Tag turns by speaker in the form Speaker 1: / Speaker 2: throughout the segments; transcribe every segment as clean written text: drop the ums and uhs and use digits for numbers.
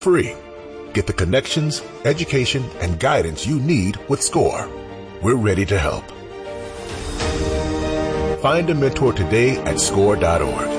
Speaker 1: Free. Get the connections, education, and guidance you need with SCORE. We're ready to help. Find a mentor today at score.org.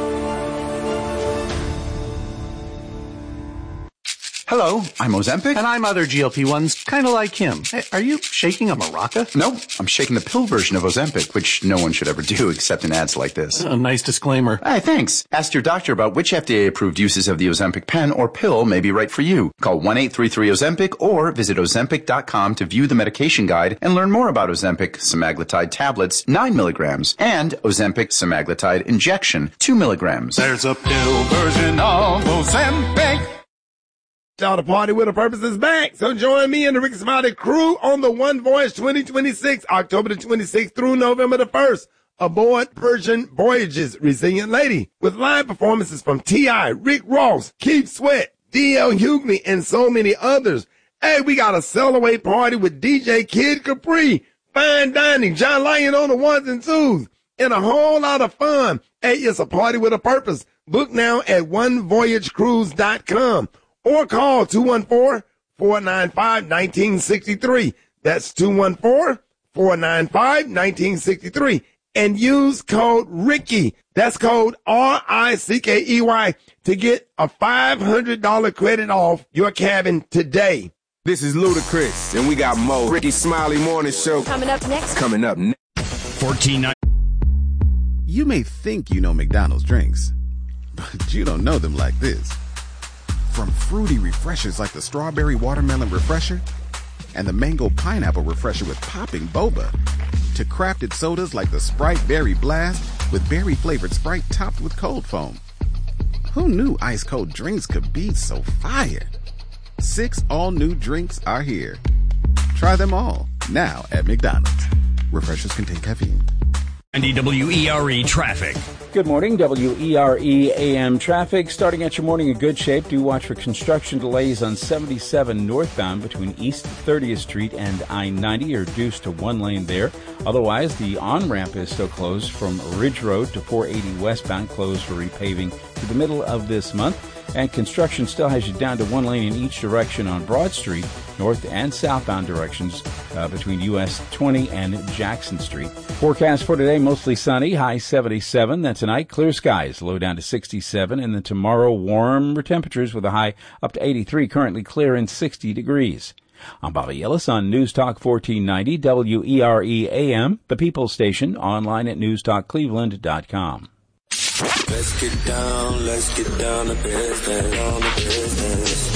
Speaker 2: Hello, I'm Ozempic.
Speaker 3: And I'm other GLP-1s, kind of like him. Hey, are you shaking a maraca?
Speaker 2: No, I'm shaking the pill version of Ozempic, which no one should ever do except in ads like this.
Speaker 3: A nice disclaimer.
Speaker 2: Hey, thanks. Ask your doctor about which FDA-approved uses of the Ozempic pen or pill may be right for you. Call 1-833-OZEMPIC or visit Ozempic.com to view the medication guide and learn more about Ozempic semaglutide tablets, 9 milligrams, and Ozempic semaglutide injection, 2 milligrams.
Speaker 4: There's a pill version of Ozempic.
Speaker 5: Y'all, the Party with a Purpose is back. So join me and the Ricky Smiley crew on the One Voyage 2026, October the 26th through November the 1st. Aboard Persian Voyages, Resilient Lady, with live performances from T.I., Rick Ross, Keith Sweat, D.L. Hughley, and so many others. Hey, we got a sell-away party with DJ Kid Capri, fine dining, John Lyon on the ones and twos, and a whole lot of fun. Hey, it's a party with a purpose. Book now at onevoyagecruise.com. Or call 214-495-1963. That's 214-495-1963. And use code RICKY. That's code RICKEY to get a $500 credit off your cabin today.
Speaker 6: This is Ludacris, and we got more Ricky Smiley Morning Show.
Speaker 7: Coming up next.
Speaker 8: 14. You may think you know McDonald's drinks, but you don't know them like this. From fruity refreshers like the Strawberry Watermelon Refresher and the Mango Pineapple Refresher with popping boba, to crafted sodas like the Sprite Berry Blast with berry-flavored Sprite topped with cold foam. Who knew ice-cold drinks could be so fire? 6 all-new drinks are here. Try them all, now at McDonald's. Refreshers contain caffeine.
Speaker 9: 90 WERE traffic.
Speaker 10: Good morning, WERE AM traffic. Starting at your morning in good shape. Do watch for construction delays on 77 northbound between East 30th Street and I-90. You're reduced to one lane there. Otherwise, the on-ramp is still closed from Ridge Road to 480 westbound, closed for repaving to the middle of this month. And construction still has you down to one lane in each direction on Broad Street, north and southbound directions between US 20 and Jackson Street. Forecast for today, mostly sunny, high 77. Then tonight, clear skies, low down to 67. And then tomorrow, warmer temperatures with a high up to 83, currently clear and 60 degrees. I'm Bobby Ellis on News Talk 1490 WERE AM, the People's Station, online at newstalkcleveland.com.
Speaker 11: Let's get down to business,